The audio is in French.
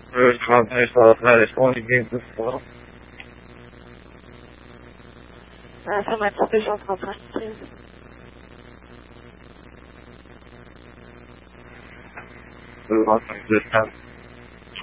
Je travaille sur la traduction du game de sport. Ça m'a trompé, je suis en train de pratiquer. Le 25 décembre.